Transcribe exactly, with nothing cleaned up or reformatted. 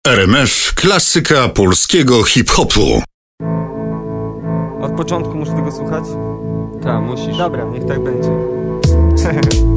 R M F, klasyka polskiego hip-hopu. Od początku muszę tego słuchać? Tak, musisz. Dobra, niech tak będzie.